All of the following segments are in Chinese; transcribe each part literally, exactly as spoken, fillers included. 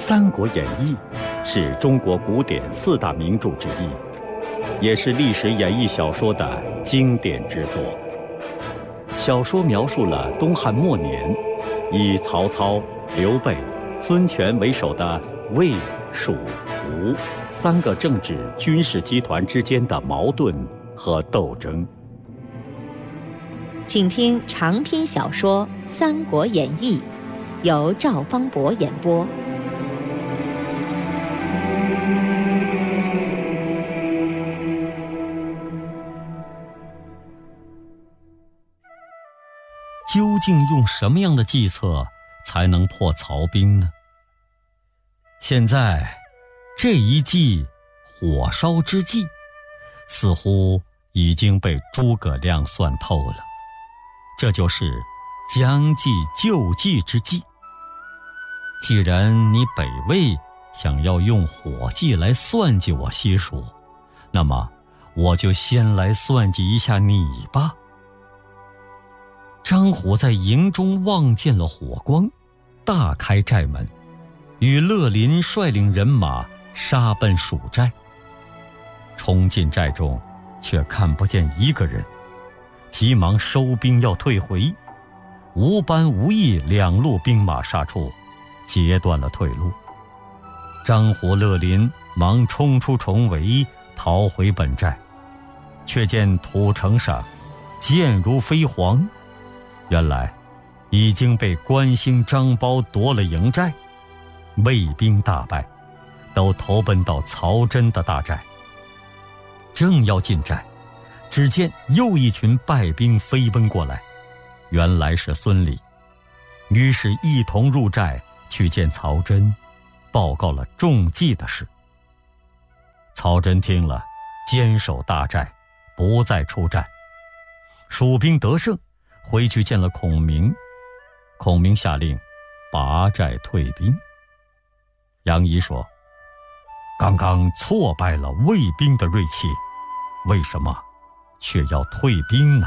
三国演义》是中国古典四大名著之一，也是历史演义小说的经典之作。小说描述了东汉末年，以曹操、刘备、孙权为首的魏、蜀、吴三个政治军事集团之间的矛盾和斗争。 请听长篇小说《三国演义》，由赵方博演播。 究竟用什么样的计策才能破曹兵呢？现在这一计火烧之计似乎已经被诸葛亮算透了，这就是将计就计之计。既然你北魏想要用火计来算计我西蜀，那么我就先来算计一下你吧。张虎在营中望见了火光，大开寨门，与乐林率领人马杀奔蜀寨。冲进寨中，却看不见一个人，急忙收兵要退回。吴班、吴懿两路兵马杀出，截断了退路。张虎、乐林忙冲出重围，逃回本寨，却见土城上箭如飞蝗，原来已经被关兴、张苞夺了营寨，魏兵大败，都投奔到曹真的大寨。正要进寨，只见又一群败兵飞奔过来，原来是孙礼。于是一同入寨去见曹真，报告了中计的事。曹真听了，坚守大寨，不再出战。蜀兵得胜，回去见了孔明，孔明下令拔寨退兵。杨仪说：刚刚挫败了魏兵的锐气，为什么却要退兵呢？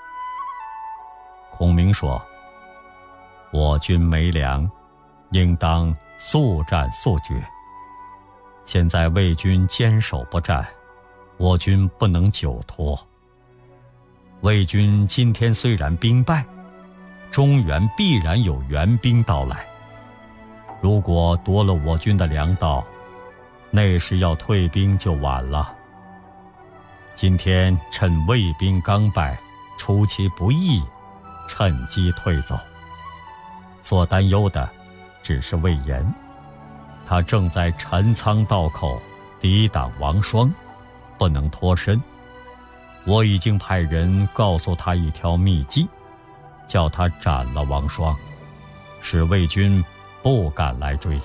孔明说：我军没粮，应当速战速决。现在魏军坚守不战，我军不能久拖。魏军今天虽然兵败，中原必然有援兵到来。如果夺了我军的粮道，那时要退兵就晚了。今天趁魏兵刚败，出其不意，趁机退走。所担忧的只是魏延，他正在陈仓道口抵挡王双，不能脱身。我已经派人告诉他一条秘计，叫他斩了王双，使魏军不敢来追。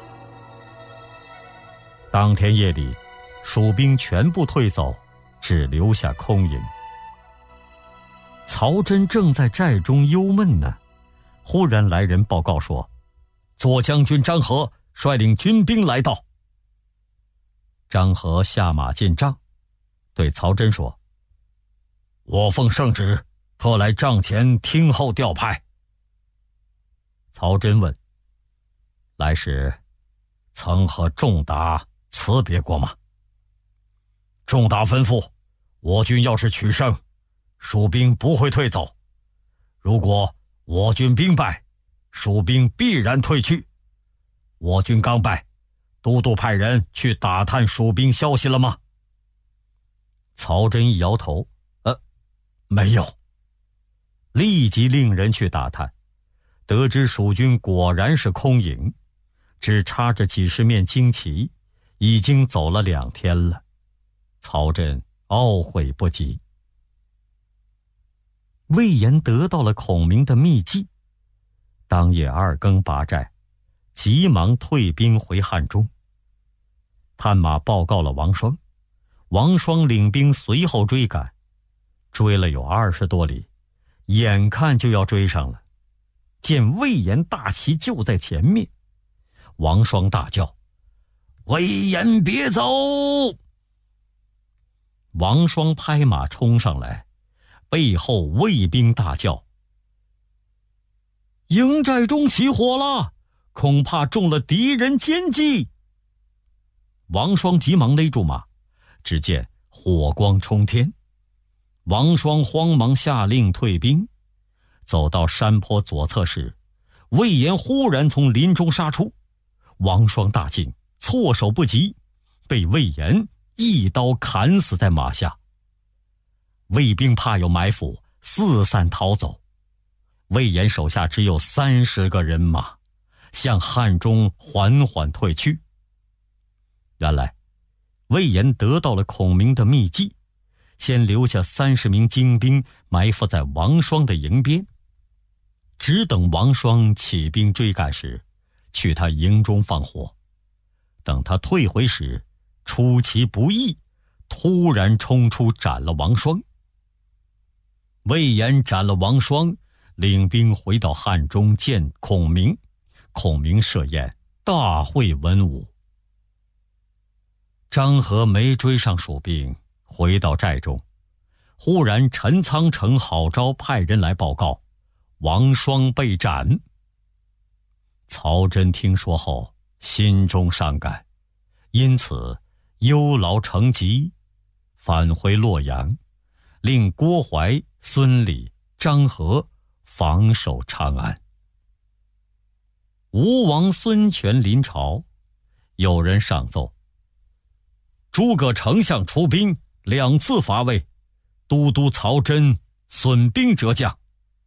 当天夜里，蜀兵全部退走，只留下空营。曹真正在寨中忧闷呢，忽然来人报告说，左将军张合率领军兵来到。张合下马进帐，对曹真说：我奉圣旨，特来帐前听候调派。曹真问：来时曾和仲达辞别过吗？仲达吩咐，我军要是取胜，蜀兵不会退走；如果我军兵败，蜀兵必然退去。我军刚败，都督派人去打探蜀兵消息了吗？曹真一摇头，呃，没有。立即令人去打探，得知蜀军果然是空营，只插着几十面旌旗，已经走了两天了。曹真懊悔不及。魏延得到了孔明的秘计，当夜二更拔寨，急忙退兵回汉中。探马报告了王双，王双领兵随后追赶，追了有二十多里，眼看就要追上了。见魏延大旗就在前面，王双大叫：魏延别走！王双拍马冲上来，背后魏兵大叫：营寨中起火了， 恐怕中了敌人奸计。王双急忙勒住马，只见火光冲天。王双慌忙下令退兵，走到山坡左侧时，魏延忽然从林中杀出，王双大惊，措手不及，被魏延一刀砍死在马下。魏兵怕有埋伏，四散逃走。魏延手下只有三十个人马，向汉中缓缓退去。原来魏延得到了孔明的秘计，先留下三十名精兵埋伏在王双的营边，只等王双起兵追赶时，去他营中放火。等他退回时，出其不意，突然冲出斩了王双。魏延斩了王双，领兵回到汉中见孔明。孔明设宴大会文武。张合没追上蜀兵，回到寨中，忽然陈仓城郝昭派人来报告，王双被斩。曹真听说后，心中伤感，因此忧劳成疾，返回洛阳，令郭淮、孙礼、张合防守长安。吴王孙权临朝，有人上奏，诸葛丞相出兵两次伐魏，都督曹真损兵折将。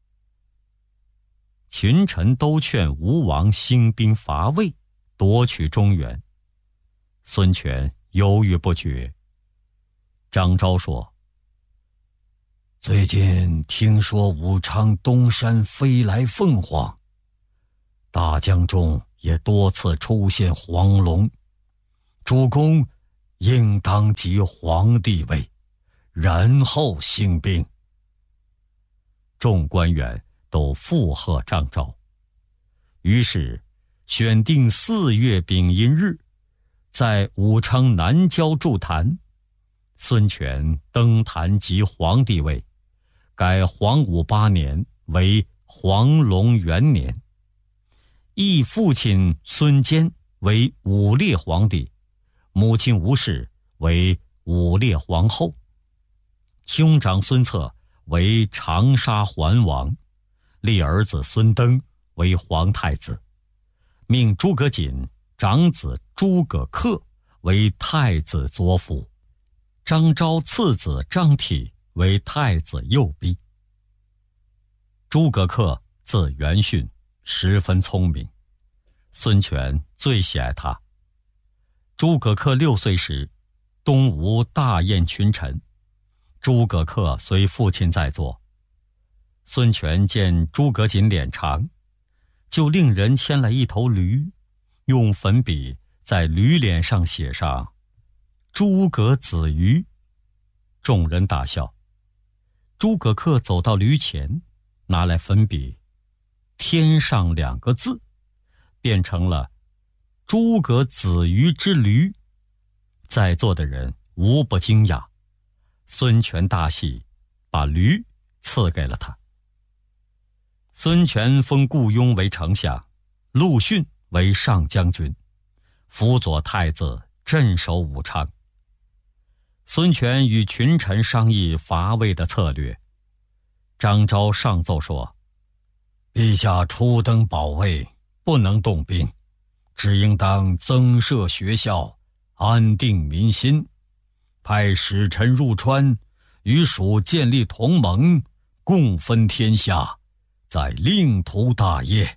群臣都劝吴王兴兵伐魏，夺取中原。孙权犹豫不决。张昭说，最近听说武昌东山飞来凤凰，大江中也多次出现黄龙，主公应当即皇帝位，然后兴兵。众官员都附和张昭，于是选定四月丙寅日，在武昌南郊筑坛，孙权登坛即皇帝位，改黄武八年为黄龙元年，谥父亲孙坚为武烈皇帝，母亲吴氏为武烈皇后，兄长孙策为长沙桓王，立儿子孙登为皇太子，命诸葛瑾长子诸葛恪为太子左辅，张昭次子张体为太子右弼。诸葛恪字元训，十分聪明，孙权最喜爱他。诸葛恪六岁时，东吴大宴群臣，诸葛恪随父亲在座。孙权见诸葛瑾脸长，就令人牵来一头驴，用粉笔在驴脸上写上诸葛子瑜。众人大笑。诸葛恪走到驴前，拿来粉笔，添上两个字，变成了诸葛子瑜之驴。在座的人无不惊讶。孙权大喜，把驴赐给了他。孙权封顾雍为丞相，陆逊为上将军，辅佐太子镇守武昌。孙权与群臣商议伐魏的策略。张昭上奏说，陛下初登保卫，不能动兵，只应当增设学校，安定民心，派使臣入川，与蜀建立同盟，共分天下，再另图大业。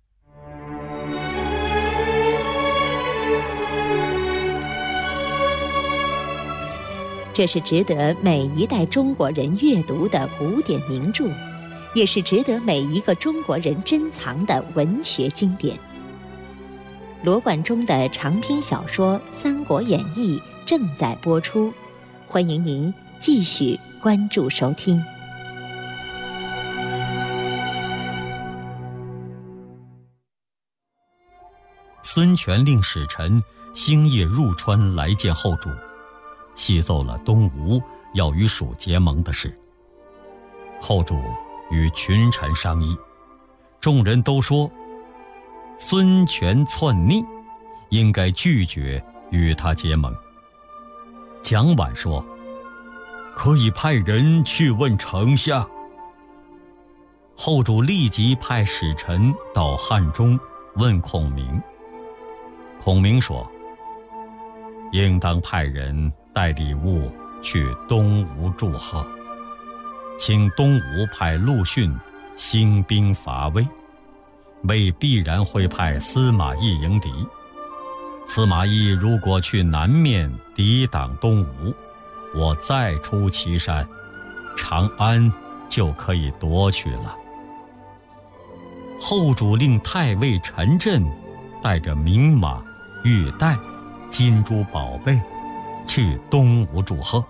这是值得每一代中国人阅读的古典名著，也是值得每一个中国人珍藏的文学经典。罗贯中的长篇小说《三国演义》正在播出，欢迎您继续关注收听。 孙权令使臣星夜入川来见后主，细奏了东吴要与蜀结盟的事。后主与群臣商议，众人都说， 孙权篡逆，应该拒绝与他结盟。蒋琬说：“可以派人去问丞相。”后主立即派使臣到汉中问孔明。孔明说：“应当派人带礼物去东吴祝贺，请东吴派陆逊兴兵伐魏，魏必然会派司马懿迎敌。司马懿如果去南面抵挡东吴，我再出祁山，长安就可以夺取了。”后主令太尉陈震带着名马、玉带、金珠宝贝去东吴祝贺。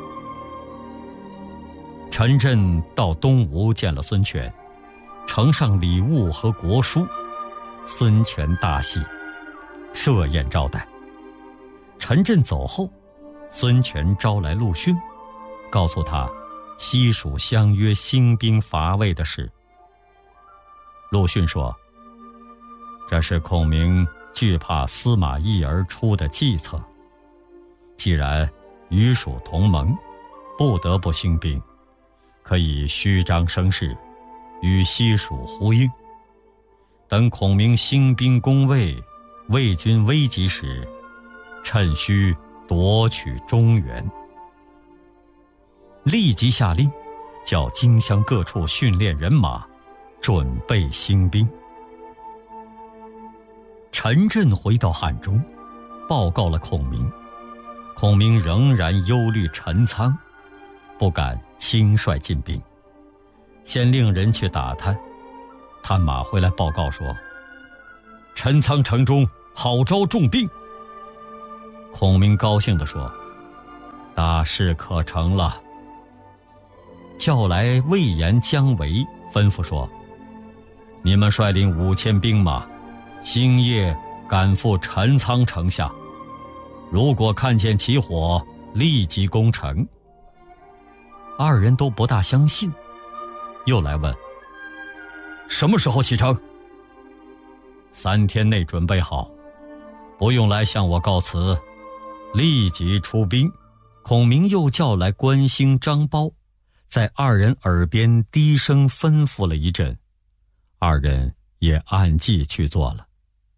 陈震到东吴见了孙权，呈上礼物和国书，孙权大喜，设宴招待。陈震走后，孙权招来陆逊，告诉他西蜀相约兴兵伐魏的事。陆逊说：“这是孔明惧怕司马懿而出的计策。既然与蜀同盟，不得不兴兵，可以虚张声势，与西蜀呼应。等孔明兴兵攻魏，魏军危急时，趁虚夺取中原。”立即下令，叫荆襄各处训练人马，准备兴兵。陈震回到汉中，报告了孔明。孔明仍然忧虑陈仓，不敢轻率进兵，先令人去打探。探马回来报告说，陈仓城中好招重兵。孔明高兴地说：“大事可成了。”叫来魏延、姜维，吩咐说：“你们率领五千兵马，星夜赶赴陈仓城下，如果看见起火，立即攻城。”二人都不大相信，又来问：“什么时候启程？”“三天内准备好，不用来向我告辞，立即出兵。”孔明又叫来关兴、张苞，在二人耳边低声吩咐了一阵，二人也按计去做了。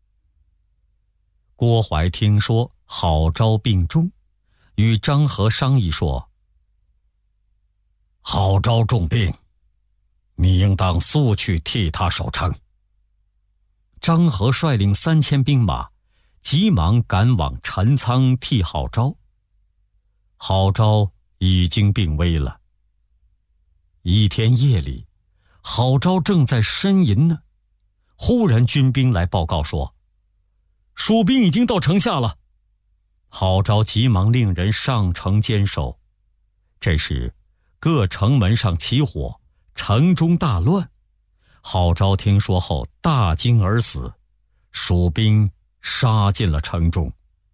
郭淮听说郝昭病重，与张合商议说：“郝昭重病，你应当速去替他守城。”张合率领三千兵马，急忙赶往陈仓替郝昭。郝昭已经病危了。一天夜里，郝昭正在呻吟呢，忽然军兵来报告说，蜀兵已经到城下了。郝昭急忙令人上城坚守。这时各城门上起火，城中大乱。郝昭听说后大惊而死，蜀兵杀进了城中。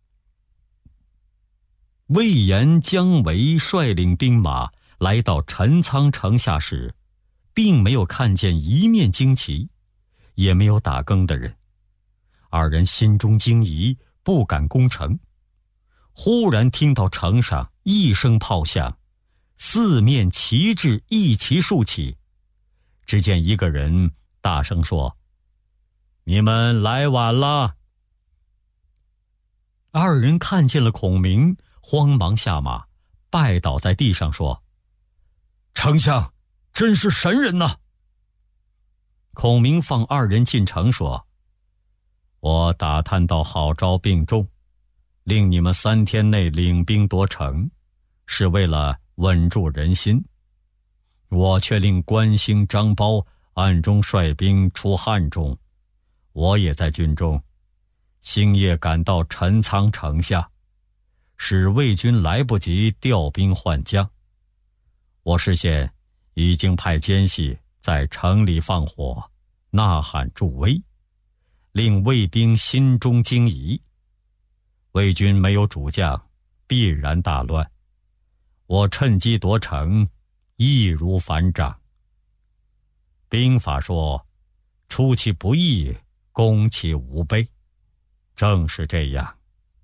魏延、姜维率领兵马来到陈仓城下时，并没有看见一面旌旗，也没有打更的人。二人心中惊疑，不敢攻城。忽然听到城上一声炮响，四面旗帜一齐竖起。只见一个人大声说：“你们来晚了。”二人看见了孔明，慌忙下马，拜倒在地上说：“丞相真是神人呐！”孔明放二人进城说：“我打探到郝昭病重，令你们三天内领兵夺城，是为了稳住人心。我却令关兴、张苞暗中率兵出汉中，我也在军中，星夜赶到陈仓城下，使魏军来不及调兵换将。我事先已经派奸细在城里放火，呐喊助威，令魏兵心中惊疑。魏军没有主将，必然大乱。我趁机夺城，易如反掌。兵法说，出其不意， 攻其无备。正是这样，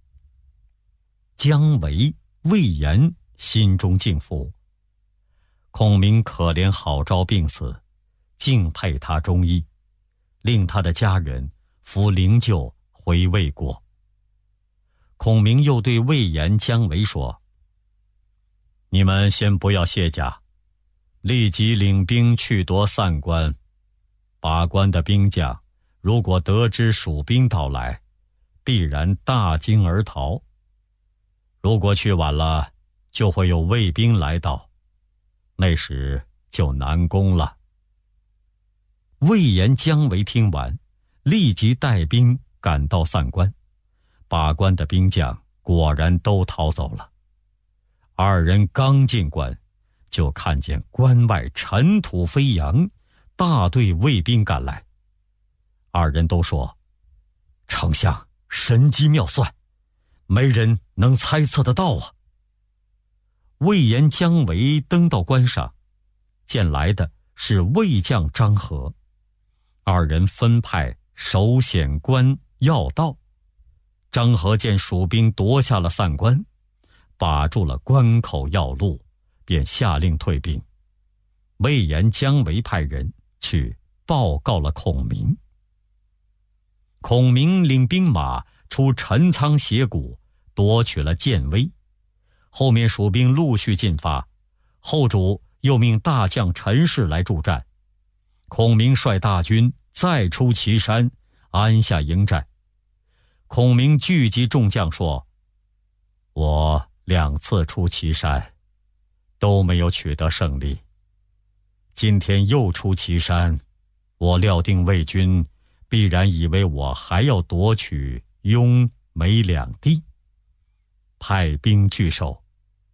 姜维、魏延心中敬服。孔明可怜郝昭病死，敬佩他忠义，令他的家人扶灵柩回魏国。孔明又对魏延、姜维说：你们先不要卸甲，立即领兵去夺散关。把关的兵将如果得知蜀兵到来，必然大惊而逃。如果去晚了，就会有魏兵来到，那时就难攻了。魏延、姜维听完，立即带兵赶到散关，把关的兵将果然都逃走了。二人刚进关，就看见关外尘土飞扬，大队魏兵赶来。二人都说：丞相神机妙算，没人能猜测得到啊。魏延、姜维登到关上，见来的是魏将张合。二人分派守险关要道。张合见蜀兵夺下了散关，把住了关口要路，便下令退兵。魏延、姜维派人去报告了孔明。孔明领兵马出陈仓斜谷，夺取了建威。后面蜀兵陆续进发，后主又命大将陈氏来助战。孔明率大军再出岐山，安下营寨。孔明聚集众将说：我两次出岐山，都没有取得胜利。今天又出岐山，我料定魏军必然以为我还要夺取雍、梅两地，派兵拒守。